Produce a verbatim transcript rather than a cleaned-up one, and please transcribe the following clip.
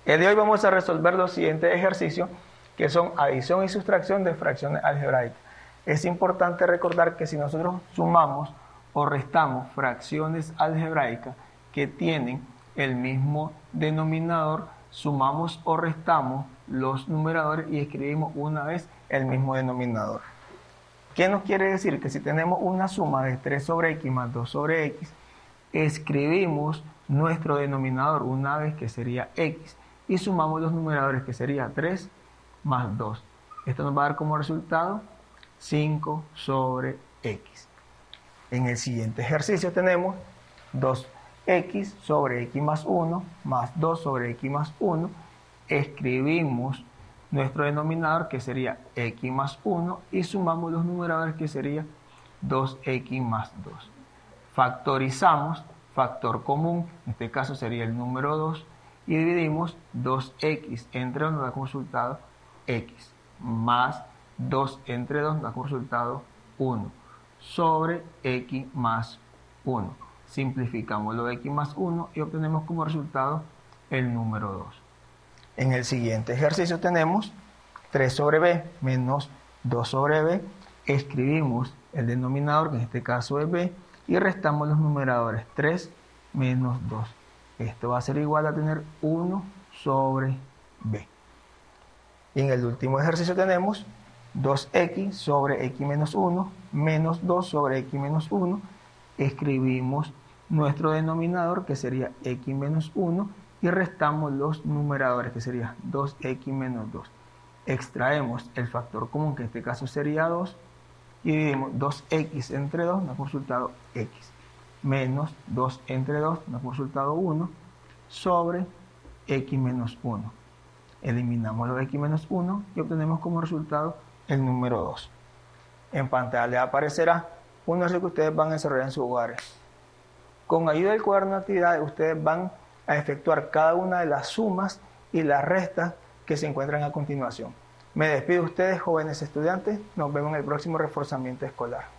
El de hoy vamos a resolver los siguientes ejercicios, que son adición y sustracción de fracciones algebraicas. Es importante recordar que si nosotros sumamos o restamos fracciones algebraicas que tienen el mismo denominador, sumamos o restamos los numeradores y escribimos una vez el mismo denominador. ¿Qué nos quiere decir? Que si tenemos una suma de tres sobre x más dos sobre x, escribimos nuestro denominador una vez, que sería x, y sumamos los numeradores, que sería tres más dos. Esto nos va a dar como resultado cinco sobre x. En el siguiente ejercicio tenemos dos x sobre x más uno más dos sobre x más uno. Escribimos nuestro denominador, que sería x más uno, y sumamos los numeradores, que sería dos x más dos. Factorizamos, factor común, en este caso sería el número dos, y dividimos dos x entre dos, nos da como resultado x, más dos entre dos, nos da como resultado uno, sobre x más uno. Simplificamos lo de x más uno y obtenemos como resultado el número dos. En el siguiente ejercicio tenemos tres sobre b menos dos sobre b. Escribimos el denominador, que en este caso es b, y restamos los numeradores, tres menos dos. Esto va a ser igual a tener uno sobre b. Y en el último ejercicio tenemos dos x sobre x menos uno menos dos sobre x menos uno. Escribimos nuestro denominador, que sería x menos uno, y restamos los numeradores, que sería dos x menos dos. Extraemos el factor común, que en este caso sería dos, y dividimos dos x entre dos, nos da como resultado x, menos dos entre dos, nos da como resultado uno, sobre x menos uno. Eliminamos los x menos uno y obtenemos como resultado el número dos. En pantalla les aparecerá un ejercicio que ustedes van a desarrollar en sus hogares. Con ayuda del cuaderno de actividades, ustedes van a efectuar cada una de las sumas y las restas que se encuentran a continuación. Me despido de ustedes, jóvenes estudiantes. Nos vemos en el próximo reforzamiento escolar.